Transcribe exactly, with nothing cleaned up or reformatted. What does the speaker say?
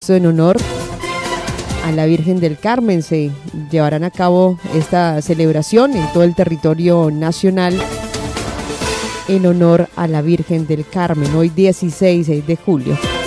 Esto en honor a la Virgen del Carmen. Se llevarán a cabo esta celebración en todo el territorio nacional en honor a la Virgen del Carmen, hoy dieciséis de julio.